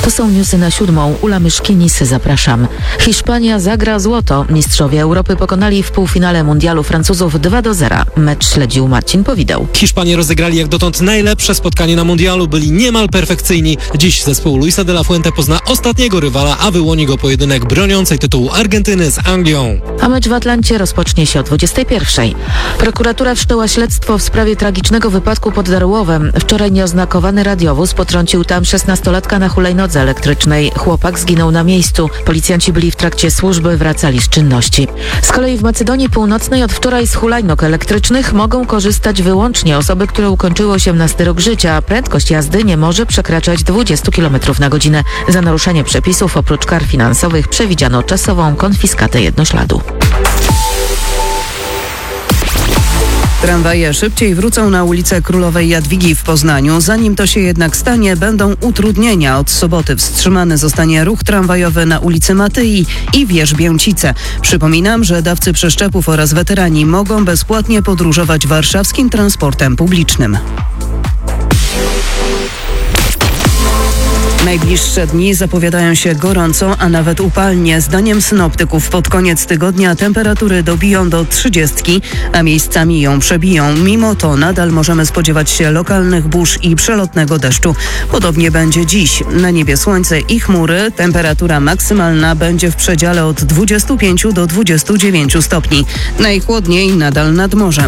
To są newsy na 7. Ula Myszkinis, zapraszam. Hiszpania zagra złoto. Mistrzowie Europy pokonali w półfinale mundialu Francuzów 2-0. Mecz śledził Marcin Powideł. Hiszpanie rozegrali jak dotąd najlepsze spotkanie na mundialu. Byli niemal perfekcyjni. Dziś zespół Luisa de la Fuente pozna ostatniego rywala, a wyłoni go pojedynek broniącej tytułu Argentyny z Anglią. A mecz w Atlancie rozpocznie się o 21:00. Prokuratura wszczęła śledztwo w sprawie tragicznego wypadku pod Darłowem. Wczoraj nieoznakowany radiowóz potrącił tam 16-latka na hulajnodze elektrycznej. Chłopak zginął na miejscu. Policjanci byli w trakcie służby, wracali z czynności. Z kolei w Macedonii Północnej od wczoraj z hulajnóg elektrycznych mogą korzystać wyłącznie osoby, które ukończyły 18 rok życia. Prędkość jazdy nie może przekraczać 20 km na godzinę. Za naruszenie przepisów oprócz kar finansowych przewidziano czasową konfiskatę jednośladu. Tramwaje szybciej wrócą na ulicę Królowej Jadwigi w Poznaniu. Zanim to się jednak stanie, będą utrudnienia. Od soboty wstrzymany zostanie ruch tramwajowy na ulicy Matyi i Wierzbięcice. Przypominam, że dawcy przeszczepów oraz weterani mogą bezpłatnie podróżować warszawskim transportem publicznym. Najbliższe dni zapowiadają się gorąco, a nawet upalnie. Zdaniem synoptyków pod koniec tygodnia temperatury dobiją do 30, a miejscami ją przebiją. Mimo to nadal możemy spodziewać się lokalnych burz i przelotnego deszczu. Podobnie będzie dziś. Na niebie słońce i chmury. Temperatura maksymalna będzie w przedziale od 25 do 29 stopni. Najchłodniej nadal nad morzem.